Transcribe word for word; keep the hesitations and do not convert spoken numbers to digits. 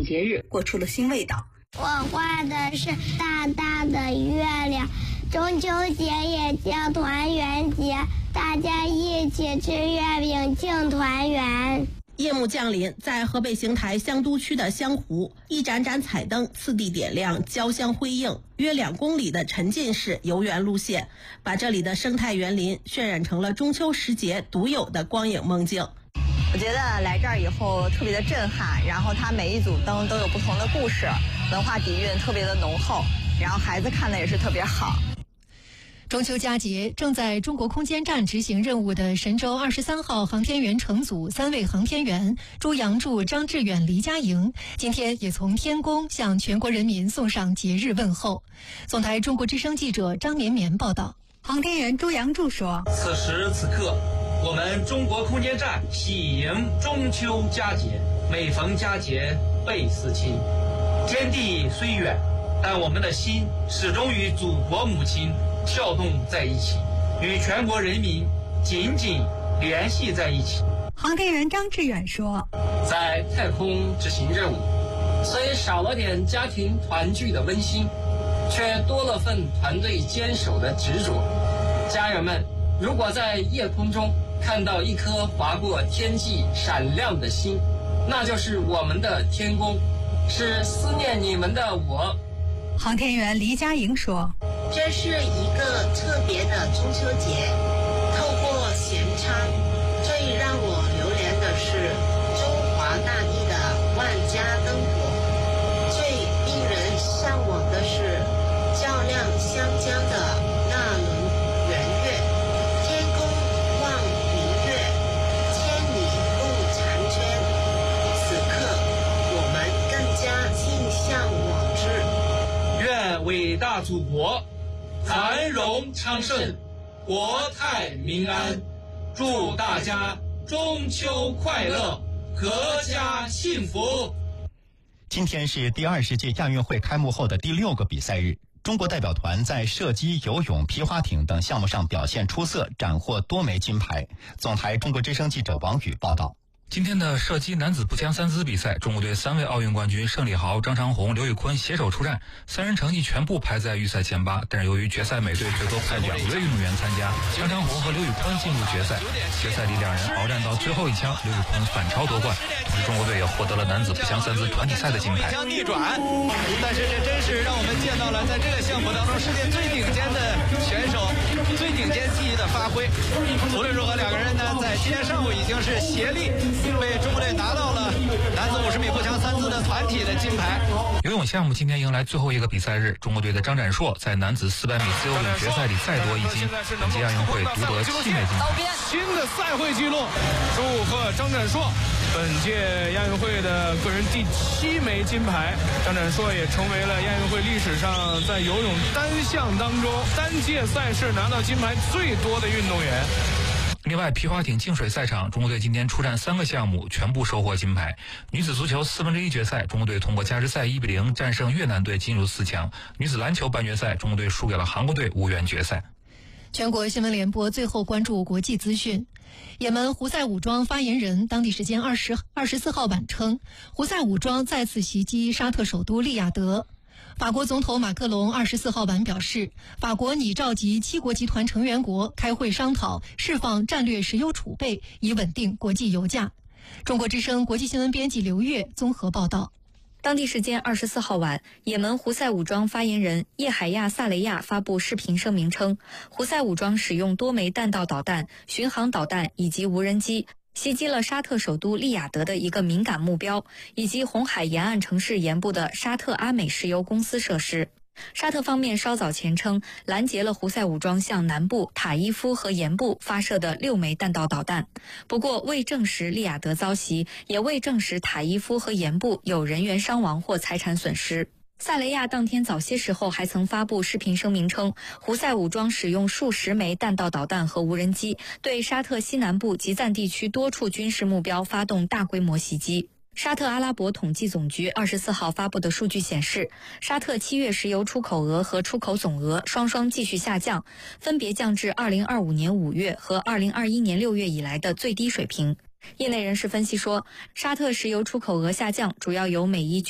节日过出了新味道。 我画的是大大的月亮，中秋节也叫团圆节，大家一起吃月饼庆团圆。 夜幕降临，在河北邢台香都区的香湖，一盏盏彩灯次第点亮，交相辉映。约两公里的沉浸式游园路线，把这里的生态园林渲染成了中秋时节独有的光影梦境。 我觉得来这儿以后特别的震撼，然后它每一组灯都有不同的故事，文化底蕴特别的浓厚，然后孩子看的也是特别好。 中秋佳节，正在中国空间站执行任务的神舟二十三号航天员乘组三位航天员朱杨柱、张志远、黎佳莹，今天也从天宫向全国人民送上节日问候。总台中国之声记者张绵绵报道。 航天员朱杨柱说：“ 此时此刻，我们中国空间站喜迎中秋佳节，每逢佳节倍思亲。天地虽远，但我们的心始终与祖国母亲跳动在一起，与全国人民紧紧联系在一起。” 航天员张志远说：“ 在太空执行任务，虽少了点家庭团聚的温馨，却多了份团队坚守的执着。家人们，如果在夜空中看到一颗划过天际闪亮的星，那就是我们的天宫，是思念你们的我。” 航天员黎佳莹说：“ 这是一个特别的中秋节，透过弦唱，最让我留恋的是中华大地的万家灯火，最令人向往的是较量湘江的那轮圆月。天空望明月，千里共婵娟。此刻，我们更加心向往之。 愿伟大祖国繁荣昌盛，国泰民安，祝大家中秋快乐，阖家幸福。” 今天是第二十届亚运会开幕后的第六个比赛日，中国代表团在射击、游泳、皮划艇等项目上表现出色，斩获多枚金牌。总台中国之声记者王宇报道。 今天的射击男子步枪三姿比赛，中国队三位奥运冠军盛礼豪、张长宏、刘宇坤携手出战，三人成绩全部排在预赛前八。但是由于决赛每队最多派两位运动员参加，张长宏和刘宇坤进入决赛。决赛里两人鏖战到最后一枪，刘宇坤反超夺冠，同时中国队也获得了男子步枪三姿团体赛的金牌。 将逆转，但是这真是让我们见到了在这个项目当中世界最顶尖的选手，最顶尖技艺的发挥。无论如何，两个人呢在今天上午已经是协力为中国队拿到了男子五十米步枪三姿的团体的金牌。 游泳项目今天迎来最后一个比赛日，中国队的张展硕在男子四百米自由泳决赛里再夺一金，本届亚运会独得七枚金牌。 新的赛会纪录，祝贺张展硕，本届亚运会的个人第七枚金牌。张展硕也成为了亚运会历史上在游泳单项当中单届赛事拿到金牌最多的运动员。 另外，皮划艇净水赛场，中国队今天出战三个项目，全部收获金牌。女子足球四分之一决赛，中国队通过加时赛一比零战胜越南队，进入四强。女子篮球半决赛，中国队输给了韩国队，无缘决赛。 全国新闻联播最后关注国际资讯。也门胡塞武装发言人当地时间二十二十四号晚称，胡塞武装再次袭击沙特首都利雅得。法国总统马克龙二十四号晚表示，法国拟召集七国集团成员国开会商讨释放战略石油储备，以稳定国际油价。中国之声国际新闻编辑刘月综合报道。 当地时间二十四号晚，也门胡塞武装发言人叶海亚·萨雷亚发布视频声明称，胡塞武装使用多枚弹道导弹、巡航导弹以及无人机袭击了沙特首都利雅得的一个敏感目标，以及红海沿岸城市沿部的沙特阿美石油公司设施。沙特方面稍早前称，拦截了胡塞武装向南部塔伊夫和沿部发射的六枚弹道导弹，不过未证实利雅得遭袭，也未证实塔伊夫和沿部有人员伤亡或财产损失。萨雷亚当天早些时候还曾发布视频声明称，胡塞武装使用数十枚弹道导弹和无人机，对沙特西南部吉赞地区多处军事目标发动大规模袭击。沙特阿拉伯统计总局二十四号发布的数据显示，沙特七月石油出口额和出口总额双双继续下降，分别降至二零二五年五月和二零二一年六月以来的最低水平。业内人士分析说，沙特石油出口额下降主要由美伊